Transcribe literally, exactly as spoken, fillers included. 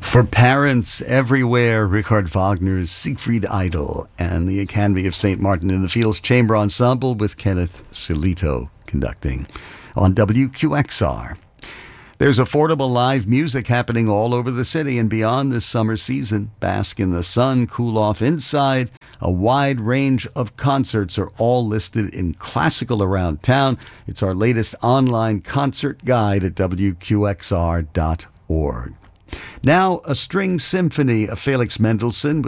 For parents everywhere, Richard Wagner's Siegfried Idol and the Academy of Saint Martin in the Fields Chamber Ensemble with Kenneth Silito conducting on W Q X R. There's affordable live music happening all over the city and beyond this summer season. Bask in the sun, cool off inside. A wide range of concerts are all listed in Classical Around Town. It's our latest online concert guide at W Q X R dot org. Now, a string symphony of Felix Mendelssohn